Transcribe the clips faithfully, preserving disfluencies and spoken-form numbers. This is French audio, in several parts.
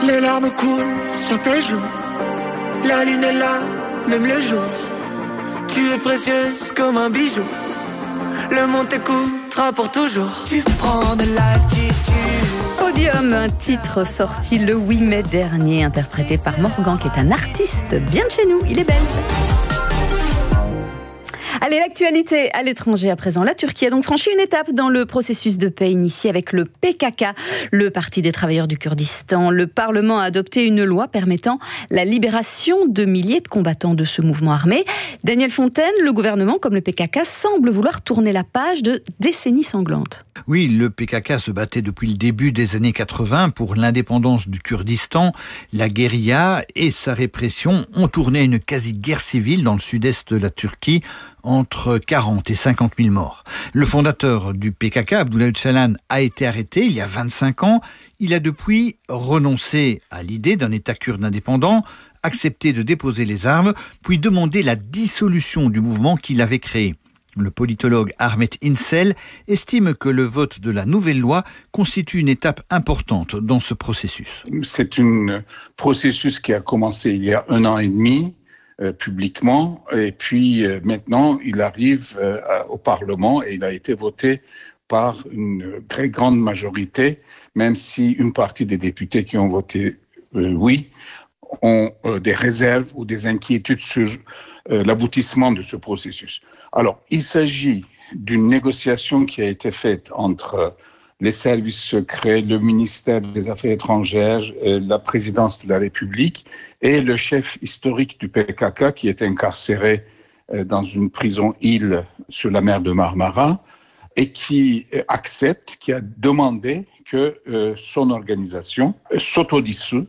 Les larmes coulent sur tes joues. La lune est là, même le jour. Tu es précieuse comme un bijou. Le monde t'écoutera pour toujours. Tu prends de l'altitude. Podium, un titre sorti le huit mai dernier, interprété par Morgan, qui est un artiste bien de chez nous. Il est belge. Allez, l'actualité à l'étranger à présent. La Turquie a donc franchi une étape dans le processus de paix initié avec le P K K, le Parti des travailleurs du Kurdistan. Le Parlement a adopté une loi permettant la libération de milliers de combattants de ce mouvement armé. Daniel Fontaine, le gouvernement, comme le P K K, semble vouloir tourner la page de décennies sanglantes. Oui, le P K K se battait depuis le début des années quatre-vingts pour l'indépendance du Kurdistan. La guérilla et sa répression ont tourné à une quasi-guerre civile dans le sud-est de la Turquie, entre quarante et cinquante mille morts. Le fondateur du P K K, Abdullah Öcalan, a été arrêté il y a vingt-cinq ans. Il a depuis renoncé à l'idée d'un État kurde indépendant, accepté de déposer les armes, puis demandé la dissolution du mouvement qu'il avait créé. Le politologue Ahmet İnsel estime que le vote de la nouvelle loi constitue une étape importante dans ce processus. C'est un processus qui a commencé il y a un an et demi, euh, publiquement, et puis euh, maintenant il arrive euh, au Parlement et il a été voté par une très grande majorité, même si une partie des députés qui ont voté euh, oui ont euh, des réserves ou des inquiétudes sur euh, l'aboutissement de ce processus. Alors, il s'agit d'une négociation qui a été faite entre les services secrets, le ministère des Affaires étrangères, la présidence de la République et le chef historique du P K K qui est incarcéré dans une prison-île sur la mer de Marmara et qui accepte, qui a demandé que son organisation s'autodissout,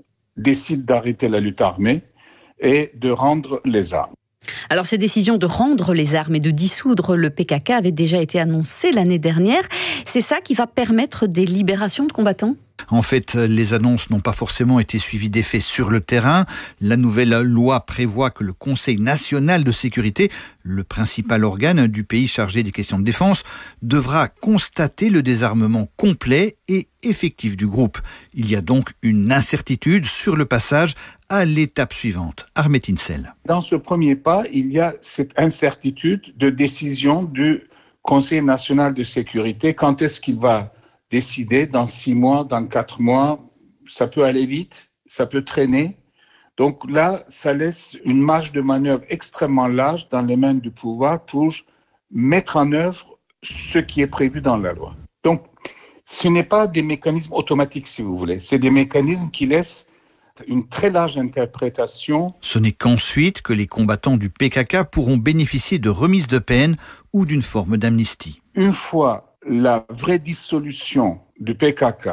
décide d'arrêter la lutte armée et de rendre les armes. Alors, ces décisions de rendre les armes et de dissoudre le P K K avaient déjà été annoncées l'année dernière. C'est ça qui va permettre des libérations de combattants ? En fait, les annonces n'ont pas forcément été suivies d'effets sur le terrain. La nouvelle loi prévoit que le Conseil national de sécurité, le principal organe du pays chargé des questions de défense, devra constater le désarmement complet et effectif du groupe. Il y a donc une incertitude sur le passage à l'étape suivante. Ahmet İnsel. Dans ce premier pas, il y a cette incertitude de décision du Conseil national de sécurité. Quand est-ce qu'il va décider? Dans six mois, dans quatre mois? Ça peut aller vite, ça peut traîner. Donc là, ça laisse une marge de manœuvre extrêmement large dans les mains du pouvoir pour mettre en œuvre ce qui est prévu dans la loi. Donc, ce n'est pas des mécanismes automatiques, si vous voulez. C'est des mécanismes qui laissent une très large interprétation. Ce n'est qu'ensuite que les combattants du P K K pourront bénéficier de remises de peine ou d'une forme d'amnistie. Une fois la vraie dissolution du P K K,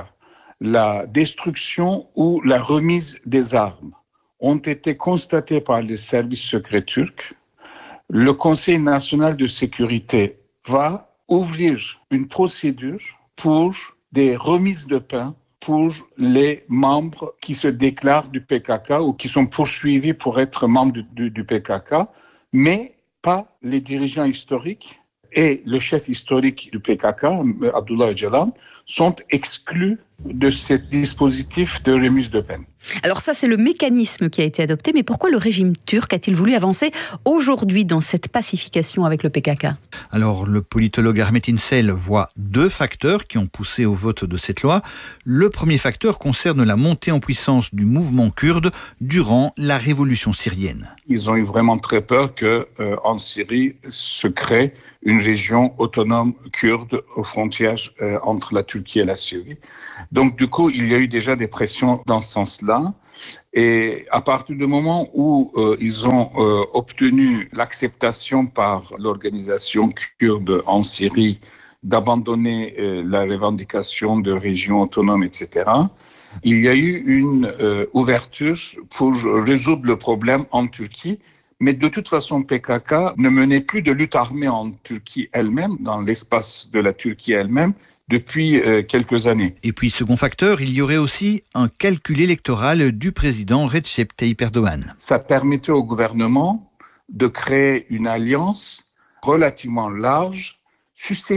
la destruction ou la remise des armes ont été constatées par les services secrets turcs, le Conseil national de sécurité va ouvrir une procédure pour des remises de peine pour les membres qui se déclarent du P K K ou qui sont poursuivis pour être membres du, du, du P K K, mais pas les dirigeants historiques et le chef historique du P K K, Abdullah Öcalan, sont exclus de ce dispositif de remise de peine. Alors ça, c'est le mécanisme qui a été adopté, mais pourquoi le régime turc a-t-il voulu avancer aujourd'hui dans cette pacification avec le P K K ? Alors, le politologue Ahmet İnsel voit deux facteurs qui ont poussé au vote de cette loi. Le premier facteur concerne la montée en puissance du mouvement kurde durant la révolution syrienne. Ils ont eu vraiment très peur que, euh, en Syrie se crée une région autonome kurde aux frontières euh, entre la Turquie et la Syrie. Donc, du coup, il y a eu déjà des pressions dans ce sens-là. Et à partir du moment où euh, ils ont euh, obtenu l'acceptation par l'organisation kurde en Syrie d'abandonner euh, la revendication de régions autonomes, et cetera, il y a eu une euh, ouverture pour résoudre le problème en Turquie. Mais de toute façon, P K K ne menait plus de lutte armée en Turquie elle-même, dans l'espace de la Turquie elle-même, depuis euh, quelques années. Et puis, second facteur, il y aurait aussi un calcul électoral du président Recep Tayyip Erdogan. Ça permettait au gouvernement de créer une alliance relativement large,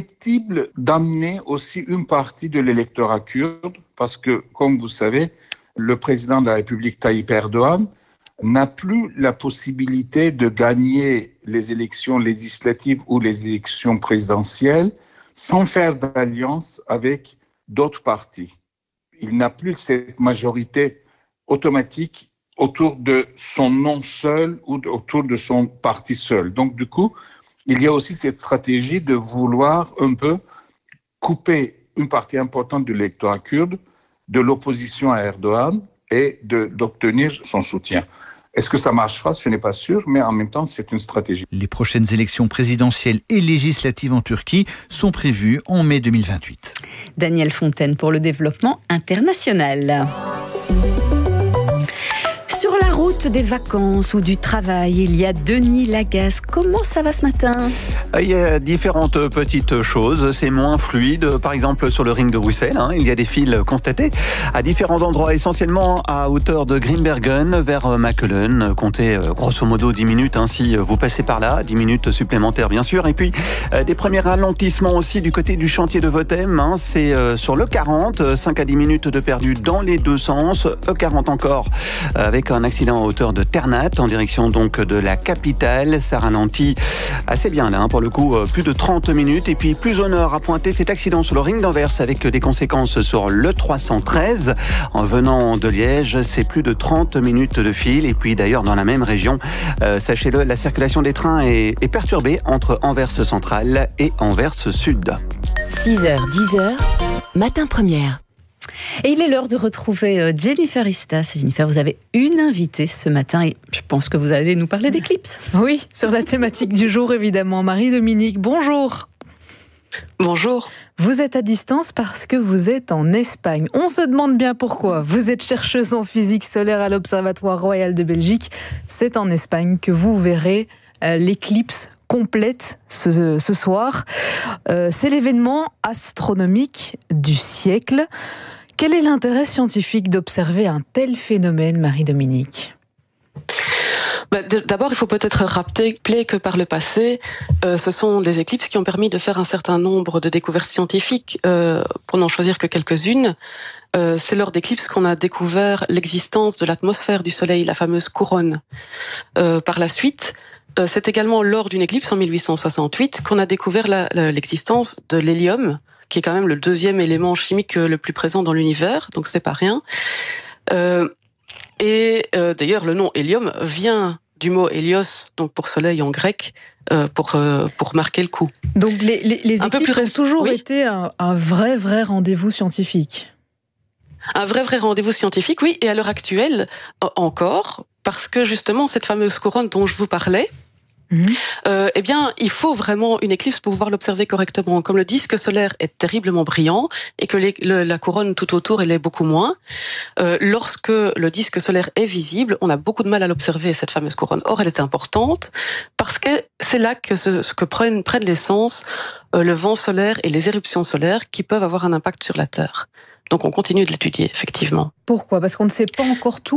susceptible d'amener aussi une partie de l'électorat kurde, parce que, comme vous savez, le président de la République, Tayyip Erdogan, n'a plus la possibilité de gagner les élections législatives ou les élections présidentielles sans faire d'alliance avec d'autres partis. Il n'a plus cette majorité automatique autour de son nom seul ou autour de son parti seul. Donc, du coup, il y a aussi cette stratégie de vouloir un peu couper une partie importante de l'électorat kurde de l'opposition à Erdogan et de, d'obtenir son soutien. Est-ce que ça marchera? Ce n'est pas sûr, mais en même temps, c'est une stratégie. Les prochaines élections présidentielles et législatives en Turquie sont prévues en mai deux mille vingt-huit. Daniel Fontaine pour le développement international. Sur la route des vacances ou du travail, il y a Denis Lagasse. Comment ça va ce matin? Il y a différentes petites choses. C'est moins fluide. Par exemple, sur le ring de Bruxelles, hein, il y a des files constatées à différents endroits, essentiellement à hauteur de Grimbergen vers Makelen. Comptez grosso modo dix minutes hein, si vous passez par là. dix minutes supplémentaires, bien sûr. Et puis, euh, des premiers ralentissements aussi du côté du chantier de Votem. Hein, c'est euh, sur l'E quarante, cinq à dix minutes de perdu dans les deux sens. E quarante encore, avec un accident à hauteur de Ternat, en direction donc de la capitale. Ça ralentit assez bien là, hein, pour le coup, plus de trente minutes. Et puis plus au nord, à pointer cet accident sur le ring d'Anvers avec des conséquences sur le trois cent treize. En venant de Liège, c'est plus de trente minutes de file. Et puis d'ailleurs, dans la même région, euh, sachez-le, la circulation des trains est, est perturbée entre Anvers central et Anvers sud. six heures, dix heures, matin première. Et il est l'heure de retrouver Jennifer Istas. Jennifer, vous avez une invitée ce matin et je pense que vous allez nous parler d'éclipses. Oui, sur la thématique du jour évidemment. Marie-Dominique, bonjour. Bonjour. Vous êtes à distance parce que vous êtes en Espagne. On se demande bien pourquoi. Vous êtes chercheuse en physique solaire à l'Observatoire Royal de Belgique. C'est en Espagne que vous verrez euh, l'éclipse complète ce, ce soir. Euh, c'est l'événement astronomique du siècle. Quel est l'intérêt scientifique d'observer un tel phénomène, Marie-Dominique ? Bah, d'abord, il faut peut-être rappeler que par le passé, euh, ce sont les éclipses qui ont permis de faire un certain nombre de découvertes scientifiques, euh, pour n'en choisir que quelques-unes. Euh, c'est lors d'éclipses qu'on a découvert l'existence de l'atmosphère du Soleil, la fameuse couronne. Euh, par la suite, euh, c'est également lors d'une éclipse en mille huit cent soixante-huit qu'on a découvert la, la, l'existence de l'hélium, qui est quand même le deuxième élément chimique le plus présent dans l'univers, donc c'est pas rien. Euh, et euh, d'ailleurs, le nom hélium vient du mot hélios, donc pour soleil en grec, euh, pour euh, pour marquer le coup. Donc les, les, les éclipses ont toujours oui. été un, un vrai vrai rendez-vous scientifique. Un vrai vrai rendez-vous scientifique, oui, et à l'heure actuelle encore, parce que justement cette fameuse couronne dont je vous parlais. Mmh. Euh, eh bien, il faut vraiment une éclipse pour pouvoir l'observer correctement. Comme le disque solaire est terriblement brillant et que les, le, la couronne tout autour, elle est beaucoup moins, euh, lorsque le disque solaire est visible, on a beaucoup de mal à l'observer, cette fameuse couronne. Or, elle est importante parce que c'est là que, ce, que prennent, prennent l'essence euh, le vent solaire et les éruptions solaires qui peuvent avoir un impact sur la Terre. Donc, on continue de l'étudier, effectivement. Pourquoi ? Parce qu'on ne sait pas encore tout ?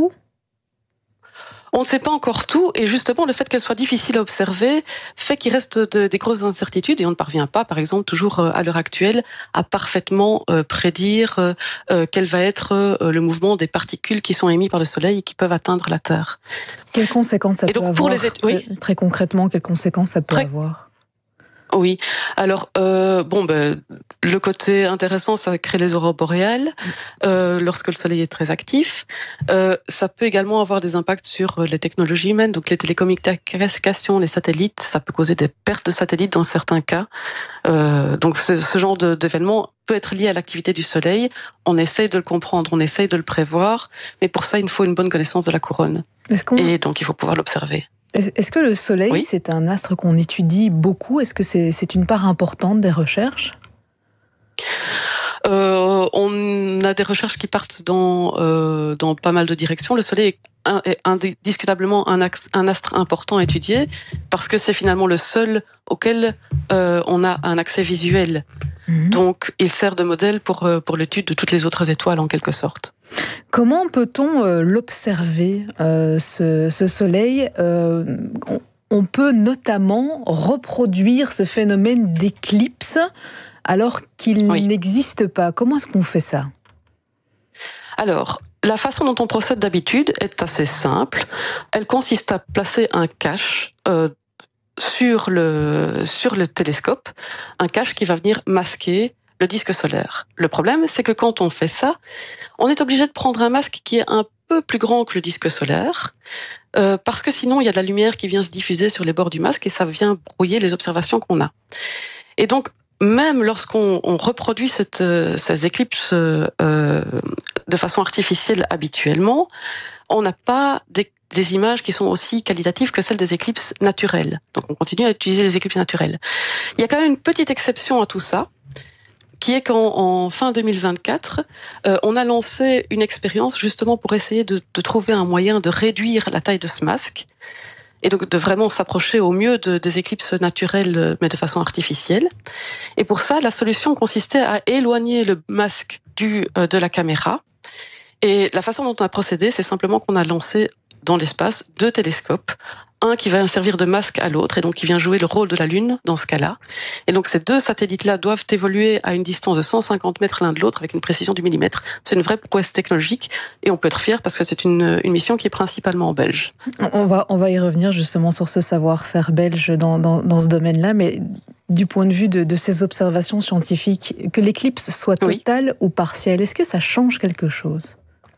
On ne sait pas encore tout, et justement le fait qu'elle soit difficile à observer fait qu'il reste de, des grosses incertitudes, et on ne parvient pas, par exemple, toujours à l'heure actuelle, à parfaitement euh, prédire euh, quel va être euh, le mouvement des particules qui sont émises par le Soleil et qui peuvent atteindre la Terre. Quelles conséquences ça et peut donc, avoir pour les études, oui. très, très concrètement, quelles conséquences ça peut très... avoir ? Oui, alors euh, bon, ben le côté intéressant, ça crée les aurores boréales euh, lorsque le soleil est très actif. Euh, ça peut également avoir des impacts sur les technologies humaines, donc les télécommunications, les satellites. Ça peut causer des pertes de satellites dans certains cas. Euh, donc ce, ce genre de, d'événement peut être lié à l'activité du soleil. On essaye de le comprendre, on essaye de le prévoir, mais pour ça, il faut une bonne connaissance de la couronne. Est-ce qu'on... Et donc il faut pouvoir l'observer. Est-ce que le Soleil, oui. c'est un astre qu'on étudie beaucoup ? Est-ce que c'est, c'est une part importante des recherches ? euh, On a des recherches qui partent dans, euh, dans pas mal de directions. Le Soleil est, un, est indiscutablement un, axe, un astre important à étudier parce que c'est finalement le seul auquel euh, on a un accès visuel. Mmh. Donc, il sert de modèle pour, pour l'étude de toutes les autres étoiles, en quelque sorte. Comment peut-on euh, l'observer, euh, ce, ce soleil euh, on, on peut notamment reproduire ce phénomène d'éclipse alors qu'il oui. n'existe pas. Comment est-ce qu'on fait ça ? Alors, La façon dont on procède d'habitude est assez simple. Elle consiste à placer un cache euh, sur le, sur le télescope, un cache qui va venir masquer le disque solaire. Le problème, c'est que quand on fait ça, on est obligé de prendre un masque qui est un peu plus grand que le disque solaire, euh, parce que sinon, il y a de la lumière qui vient se diffuser sur les bords du masque et ça vient brouiller les observations qu'on a. Et donc, même lorsqu'on on reproduit cette, euh, ces éclipses euh, de façon artificielle habituellement, on n'a pas des, des images qui sont aussi qualitatives que celles des éclipses naturelles. Donc on continue à utiliser les éclipses naturelles. Il y a quand même une petite exception à tout ça, qui est qu'en en fin deux mille vingt-quatre, euh, on a lancé une expérience justement pour essayer de, de trouver un moyen de réduire la taille de ce masque, et donc de vraiment s'approcher au mieux de, des éclipses naturelles, mais de façon artificielle. Et pour ça, la solution consistait à éloigner le masque du, euh, de la caméra. Et la façon dont on a procédé, c'est simplement qu'on a lancé dans l'espace deux télescopes, un qui va servir de masque à l'autre, et donc qui vient jouer le rôle de la Lune dans ce cas-là. Et donc ces deux satellites-là doivent évoluer à une distance de cent cinquante mètres l'un de l'autre avec une précision du millimètre. C'est une vraie prouesse technologique et on peut être fier parce que c'est une, une mission qui est principalement belge. On va, on va y revenir justement sur ce savoir-faire belge dans, dans, dans ce domaine-là, mais du point de vue de, de ces observations scientifiques, que l'éclipse soit totale oui. ou partielle, est-ce que ça change quelque chose ?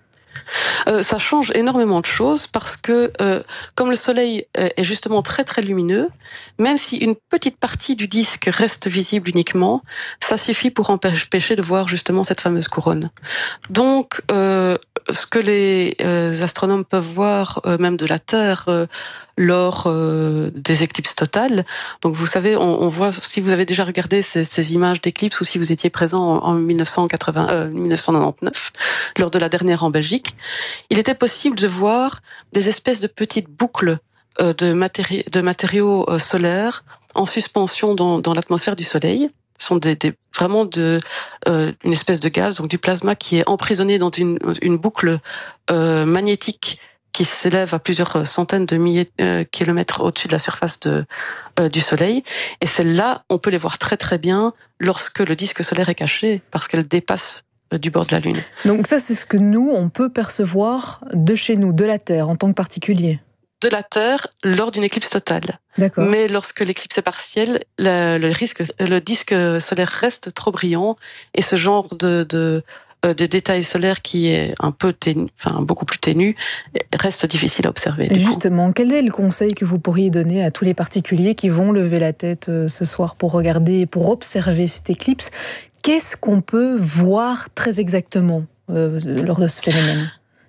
Euh, ça change énormément de choses parce que euh, comme le Soleil est justement très très lumineux, même si une petite partie du disque reste visible uniquement, ça suffit pour empêcher de voir justement cette fameuse couronne. Donc euh, ce que les euh, astronomes peuvent voir euh, même de la Terre euh, lors euh, des éclipses totales, donc vous savez, on, on voit, si vous avez déjà regardé ces, ces images d'éclipses ou si vous étiez présent en, en mille neuf cent quatre-vingts, euh, mille neuf cent quatre-vingt-dix-neuf, lors de la dernière en Belgique, il était possible de voir des espèces de petites boucles euh, de, matéri- de matériaux euh, solaires en suspension dans, dans l'atmosphère du Soleil. Ce sont des, des, vraiment de, euh, une espèce de gaz, donc du plasma qui est emprisonné dans une, une boucle euh, magnétique qui s'élève à plusieurs centaines de milliers de euh, kilomètres au-dessus de la surface de, euh, du Soleil. Et celles-là, on peut les voir très très bien lorsque le disque solaire est caché, parce qu'elles dépassent euh, du bord de la Lune. Donc ça, c'est ce que nous, on peut percevoir de chez nous, de la Terre, en tant que particulier. De la Terre, lors d'une éclipse totale. D'accord. Mais lorsque l'éclipse est partielle, le, le, risque, le disque solaire reste trop brillant, et ce genre de... de de détails solaires qui est un peu ténu, enfin beaucoup plus ténu, reste difficile à observer. Justement, coup. Quel est le conseil que vous pourriez donner à tous les particuliers qui vont lever la tête ce soir pour regarder, pour observer cette éclipse ? Qu'est-ce qu'on peut voir très exactement euh, lors de ce phénomène ?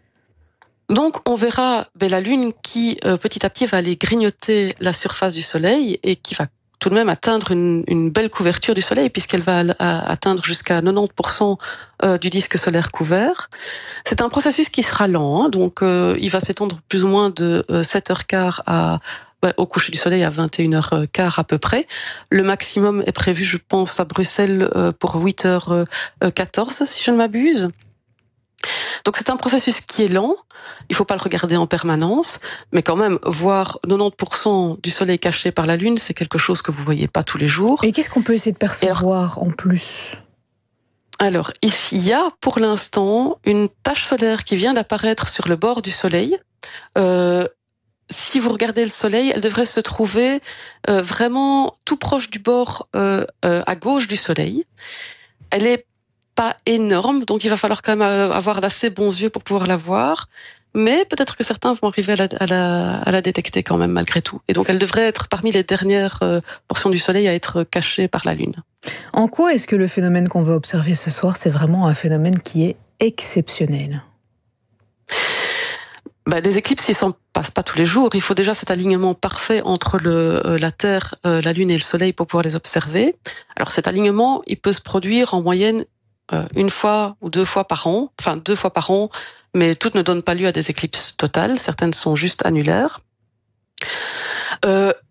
Donc, on verra ben, la Lune qui, euh, petit à petit, va aller grignoter la surface du Soleil et qui va tout de même atteindre une, une belle couverture du Soleil, puisqu'elle va à, atteindre jusqu'à quatre-vingt-dix pour cent du disque solaire couvert. C'est un processus qui sera lent, hein, donc euh, il va s'étendre plus ou moins de euh, sept heures quinze à, bah, au coucher du Soleil à vingt et une heures quinze à peu près. Le maximum est prévu, je pense, à Bruxelles euh, pour huit heures quatorze, si je ne m'abuse. Donc c'est un processus qui est lent, il ne faut pas le regarder en permanence, mais quand même, voir quatre-vingt-dix pour cent du Soleil caché par la Lune, c'est quelque chose que vous ne voyez pas tous les jours. Et qu'est-ce qu'on peut essayer de percevoir alors, en plus ? Alors, ici, il y a pour l'instant une tache solaire qui vient d'apparaître sur le bord du Soleil. Euh, si vous regardez le Soleil, elle devrait se trouver euh, vraiment tout proche du bord euh, euh, à gauche du Soleil. Elle est pas énorme, donc il va falloir quand même avoir d'assez bons yeux pour pouvoir la voir, mais peut-être que certains vont arriver à la, à la, à la détecter quand même malgré tout. Et donc elle devrait être parmi les dernières euh, portions du Soleil à être cachée par la Lune. En quoi est-ce que le phénomène qu'on va observer ce soir, c'est vraiment un phénomène qui est exceptionnel ? Bah, les éclipses, ils s'en passent pas tous les jours. Il faut déjà cet alignement parfait entre le, euh, la Terre, euh, la Lune et le Soleil pour pouvoir les observer. Alors cet alignement, il peut se produire en moyenne Euh, une fois ou deux fois par an, enfin deux fois par an, mais toutes ne donnent pas lieu à des éclipses totales, certaines sont juste annulaires. Euh,